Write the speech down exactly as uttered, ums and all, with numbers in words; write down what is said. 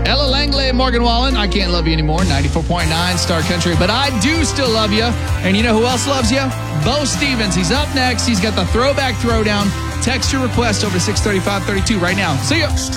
Ella Langley, Morgan Wallen, I Can't Love You Anymore, ninety-four point nine Star Country, but I do still love you. And you know who else loves you? Bo Stevens. He's up next. He's got the Throwback Throwdown. Text your request over six thirty-five thirty-two right now. See ya.